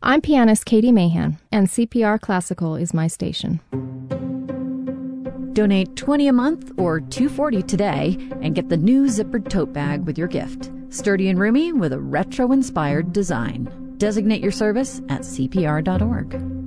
I'm pianist Katie Mahan, and CPR Classical is my station. Donate $20 a month or $2.40 today and get the new zippered tote bag with your gift. Sturdy and roomy with a retro-inspired design. Designate your service at CPR.org.